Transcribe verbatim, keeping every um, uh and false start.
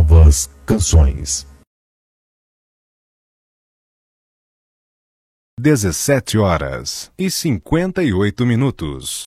novas canções. dezessete horas e cinquenta e oito minutos.